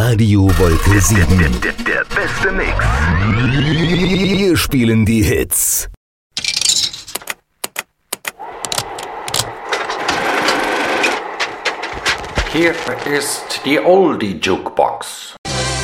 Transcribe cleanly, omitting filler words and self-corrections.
Radio Wolke 7. Der beste Mix. Wir spielen die Hits. Hier ist die Oldie Jukebox.